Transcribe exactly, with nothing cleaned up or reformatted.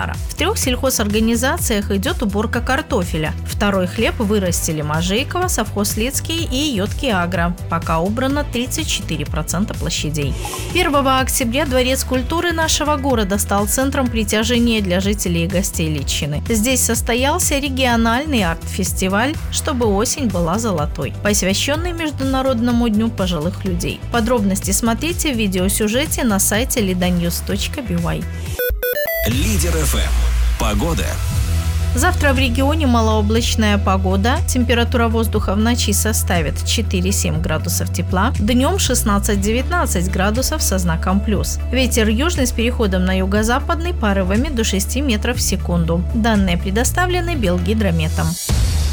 гектара. В трех сельхозорганизациях идет уборка картофеля. Второй хлеб вырастили Можейково, совхоз Лецкий и Йотки Агро. Пока убрано тридцать четыре процента площадей. первого октября Дворец культуры нашего города стал центром притяжения для жителей и гостей Литчины. Здесь состоялся региональный арт-фестиваль «Чтобы осень была золотой», посвященный Международному дню пожилых людей. Подробности смотрите в видеосюжете на сайте лиданьюз точка би уай. Лидер эф эм. Погода. Завтра в регионе малооблачная погода. Температура воздуха в ночи составит четыре-семь градусов тепла, днем шестнадцать-девятнадцать градусов со знаком плюс. Ветер южный с переходом на юго-западный порывами до шести метров в секунду. Данные предоставлены Белгидрометом.